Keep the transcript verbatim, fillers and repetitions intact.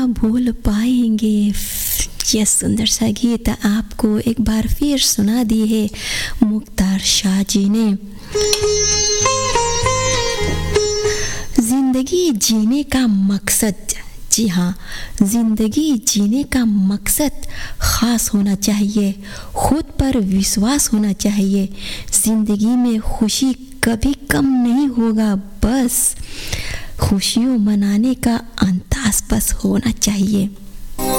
भूल पाएंगे। यह सुंदर सा गीत आपको एक बार फिर सुना दी है मुख्तार शाह जी ने। जिंदगी जीने का मकसद, जी हाँ, जिंदगी जीने का मकसद ख़ास होना चाहिए, खुद पर विश्वास होना चाहिए। जिंदगी में खुशी कभी कम नहीं होगा, बस खुशियों मनाने का अंदाज बस होना चाहिए।